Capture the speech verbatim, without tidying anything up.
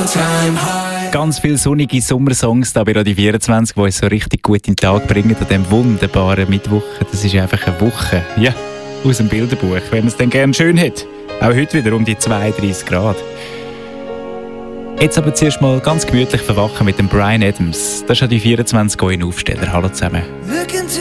Ganz viele sonnige Sommersongs da bei Radio vierundzwanzig, die uns so richtig gut in den Tag bringen an diesem wunderbaren Mittwoch. Das ist einfach eine Woche, ja, aus dem Bilderbuch, wenn man es dann gerne schön hat. Auch heute wieder um die zweiunddreißig Grad. Jetzt aber zuerst mal ganz gemütlich verwachen mit dem Bryan Adams. Das ist Radio vierundzwanzig, euer Aufsteller. Hallo zusammen.